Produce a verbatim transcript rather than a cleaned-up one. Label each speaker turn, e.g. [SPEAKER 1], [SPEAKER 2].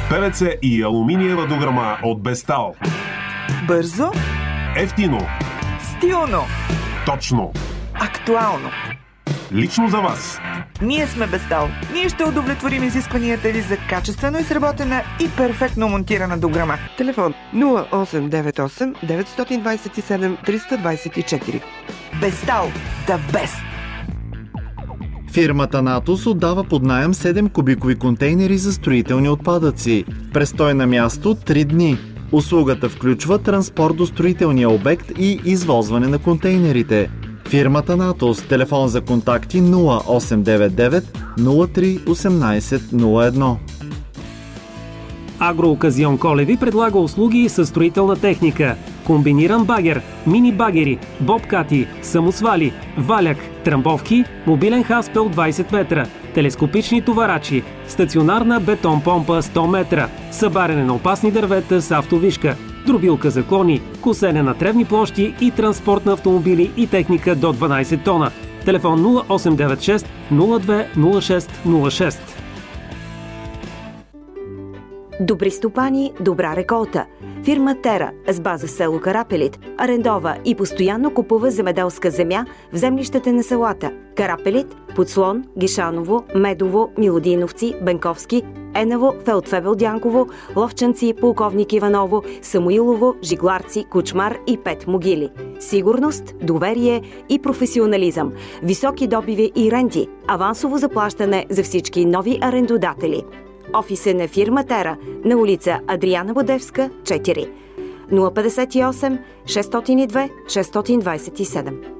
[SPEAKER 1] ПВЦ и алуминиева дограма от Бестал.
[SPEAKER 2] Бързо,
[SPEAKER 1] ефтино,
[SPEAKER 2] стилно,
[SPEAKER 1] точно,
[SPEAKER 2] актуално.
[SPEAKER 1] лично за вас.
[SPEAKER 2] Ние сме Бестал. Ние ще удовлетворим изискванията ви за качествено изработена и перфектно монтирана дограма.
[SPEAKER 3] Телефон нула осем девет осем девет два седем три два четири.
[SPEAKER 2] Бестал. The best.
[SPEAKER 4] Фирмата Натос отдава под наем седем кубикови контейнери за строителни отпадъци. Престой на място три дни. Услугата включва транспорт до строителния обект и извозване на контейнерите. Фирмата Натос. Телефон за контакти нула осем девет девет нула три осемнайсет нула едно.
[SPEAKER 5] Агрооказион Колеви предлага услуги със строителна техника. Комбиниран багер, мини багери, бобкати, самосвали, валяк, трамбовки, мобилен хаспел двайсет метра, телескопични товарачи, стационарна бетон помпа сто метра, събаряне на опасни дървета с автовишка, дробилка за клони, косене на тревни площи и транспорт на автомобили и техника до дванайсет тона. Телефон нула осем девет шест нула две нула шест нула шест.
[SPEAKER 6] Добри стопани, добра реколта. Фирма Тера с база в село Карапелит арендова и постоянно купува земеделска земя в землищата на селата Карапелит, Подслон, Гишаново, Медово, Милодиновци, Бенковски, Енево, Фелдфебел Дянково, Ловчанци, Полковник Иваново, Самуилово, Жигларци, Кучмар и Пет могили. Сигурност, доверие и професионализъм. Високи добиви и ренти. Авансово заплащане за всички нови арендодатели. Офис е на фирма Тера на улица Адриана Бодевска, четири. нула петдесет и осем шестстотин и две шестстотин двайсет и седем.